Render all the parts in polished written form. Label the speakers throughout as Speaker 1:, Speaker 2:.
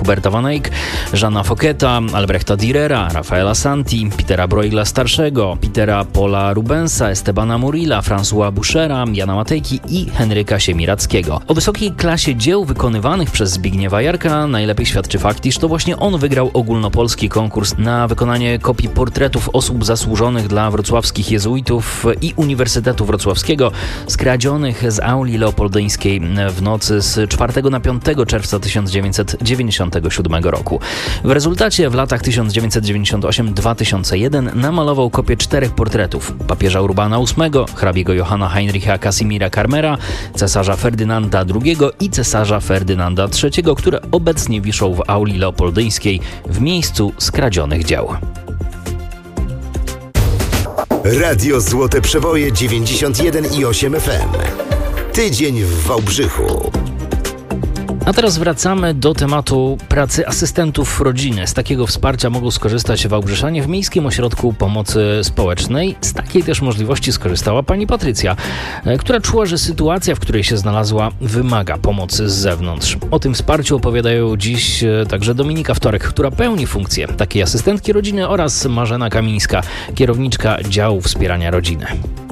Speaker 1: Huberta van Eyck, Jeana Focketa, Albrechta Dürera, Rafaela Santi, Petera Bruegela-starszego, Petera Paula Rubensa, Estebana Murilla, Françoisa Buschera, Jana Matejki i Henryka Siemiradzkiego. O wysokiej klasie dzieł wykonywanych przez Zbigniewa Jarka najlepiej świadczy fakt, iż to właśnie on wygrał ogólnopolski konkurs na wykonanie kopii portretów osób zasłużonych dla wrocławskich jezuitów i Uniwersytetu Wrocławskiego, skradzionych z auli leopoldyńskiej w nocy z 4 na 5 czerwca 1997 roku. W rezultacie w latach 1998-2001 namalował kopię 4 portretów: papieża Urbana VIII, hrabiego Johanna Heinricha Casimira Karmera, cesarza Ferdynanda II i cesarza Ferdynanda III, które obecnie wiszą w auli leopoldyńskiej w miejscu skradzionych dzieł.
Speaker 2: Radio Złote Przeboje 91,8 FM. Tydzień w Wałbrzychu.
Speaker 1: A teraz wracamy do tematu pracy asystentów rodziny. Z takiego wsparcia mogą skorzystać wałbrzyszanie w Miejskim Ośrodku Pomocy Społecznej. Z takiej też możliwości skorzystała pani Patrycja, która czuła, że sytuacja, w której się znalazła, wymaga pomocy z zewnątrz. O tym wsparciu opowiadają dziś także Dominika Wtorek, która pełni funkcję takiej asystentki rodziny, oraz Marzena Kamińska, kierowniczka działu wspierania rodziny.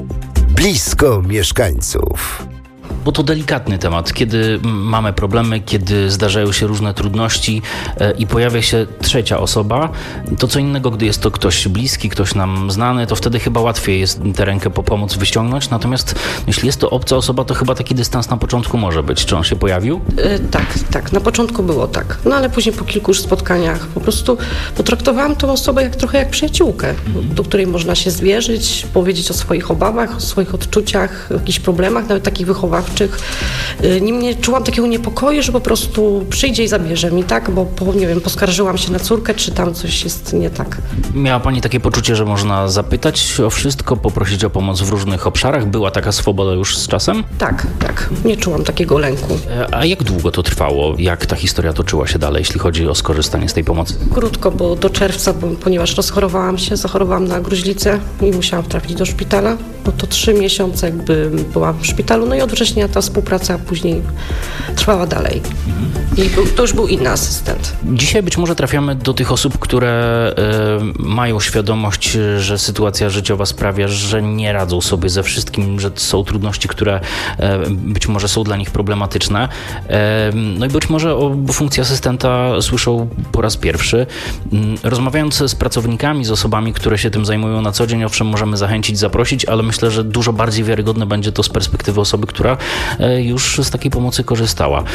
Speaker 2: Blisko mieszkańców.
Speaker 1: Bo to delikatny temat, kiedy mamy problemy, kiedy zdarzają się różne trudności i pojawia się trzecia osoba. To co innego, gdy jest to ktoś bliski, ktoś nam znany, to wtedy chyba łatwiej jest tę rękę po pomoc wyciągnąć. Natomiast jeśli jest to obca osoba, to chyba taki dystans na początku może być. Czy on się pojawił?
Speaker 3: Tak. Na początku było tak. No ale później po kilku już spotkaniach po prostu potraktowałam tą osobę trochę jak przyjaciółkę, do której można się zwierzyć, powiedzieć o swoich obawach, o swoich odczuciach, o jakichś problemach, nawet takich wychowawczych. Niemniej czułam takiego niepokoju, że po prostu przyjdzie i zabierze mi, tak? Bo nie wiem, poskarżyłam się na córkę, czy tam coś jest nie tak.
Speaker 1: Miała pani takie poczucie, że można zapytać o wszystko, poprosić o pomoc w różnych obszarach? Była taka swoboda już z czasem?
Speaker 3: Tak. Nie czułam takiego lęku.
Speaker 1: A jak długo to trwało? Jak ta historia toczyła się dalej, jeśli chodzi o skorzystanie z tej pomocy?
Speaker 3: Krótko, bo do czerwca, ponieważ zachorowałam na gruźlicę i musiałam trafić do szpitala. No to 3 miesiące jakby byłam w szpitalu, no i od września ta współpraca później trwała dalej. I to już był inny asystent.
Speaker 1: Dzisiaj być może trafiamy do tych osób, które mają świadomość, że sytuacja życiowa sprawia, że nie radzą sobie ze wszystkim, że są trudności, które być może są dla nich problematyczne. No i być może o funkcji asystenta słyszą po raz pierwszy. Rozmawiając z pracownikami, z osobami, które się tym zajmują na co dzień, owszem, możemy zachęcić, zaprosić, ale myślę, że dużo bardziej wiarygodne będzie to z perspektywy osoby, która już z takiej pomocy korzystała.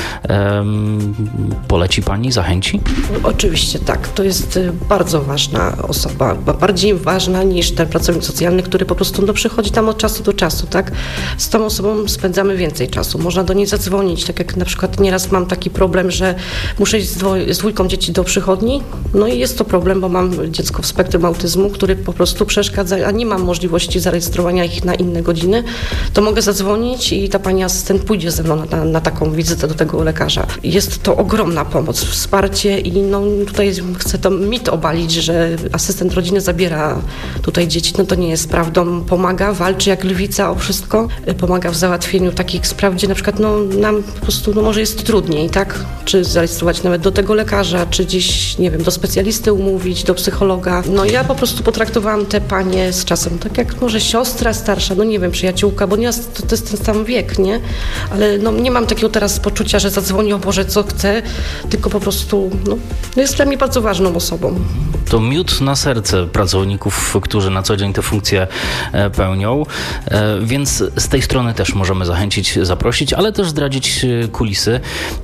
Speaker 1: Poleci pani, zachęci?
Speaker 3: Oczywiście tak. To jest bardzo ważna osoba. Bardziej ważna niż ten pracownik socjalny, który po prostu przychodzi tam od czasu do czasu, tak? Z tą osobą spędzamy więcej czasu. Można do niej zadzwonić, tak jak na przykład nieraz mam taki problem, że muszę iść z dwójką dzieci do przychodni. No i jest to problem, bo mam dziecko w spektrum autyzmu, który po prostu przeszkadza, a nie mam możliwości zarejestrowania ich na inne godziny, to mogę zadzwonić i ta pani asystent pójdzie ze mną na taką wizytę do tego lekarza. Jest to ogromna pomoc, wsparcie i no tutaj chcę to mit obalić, że asystent rodziny zabiera tutaj dzieci. No to nie jest prawdą. Pomaga, walczy jak lwica o wszystko. Pomaga w załatwieniu takich spraw, gdzie na przykład nam po prostu może jest trudniej, tak? Czy zarejestrować nawet do tego lekarza, czy gdzieś, nie wiem, do specjalisty umówić, do psychologa. No ja po prostu potraktowałam te panie z czasem tak jak może siostra starsza, no nie wiem, przyjaciółka, bo nie to jest ten sam wiek, nie? Ale no nie mam takiego teraz poczucia, że zadzwoni, o Boże, co chcę, tylko po prostu jest dla mnie bardzo ważną osobą.
Speaker 1: To miód na serce pracowników, którzy na co dzień te funkcje pełnią, więc z tej strony też możemy zachęcić, zaprosić, ale też zdradzić kulisy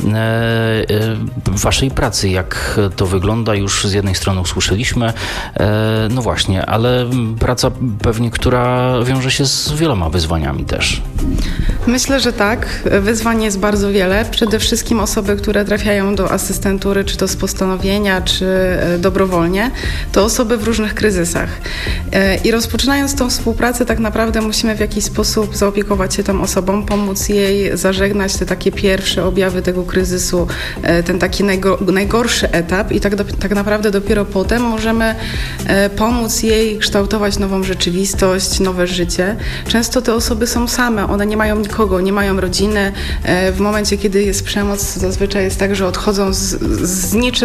Speaker 1: waszej pracy, jak to wygląda. Już z jednej strony usłyszeliśmy, no właśnie, ale praca pewnie, która wiąże się z wieloma wyzwaniami też.
Speaker 4: Myślę, że tak. Wyzwań jest bardzo wiele. Przede wszystkim osoby, które trafiają do asystentury, czy to z postanowienia, czy dobrowolnie, to osoby w różnych kryzysach. I rozpoczynając tą współpracę, tak naprawdę musimy w jakiś sposób zaopiekować się tą osobą, pomóc jej zażegnać te takie pierwsze objawy tego kryzysu, ten taki najgorszy etap i tak naprawdę dopiero potem możemy pomóc jej kształtować nową rzeczywistość, nowe życie. Często te osoby są same, one nie mają nikogo, nie mają rodziny. W momencie, kiedy jest przemoc, zazwyczaj jest tak, że odchodzą z niczym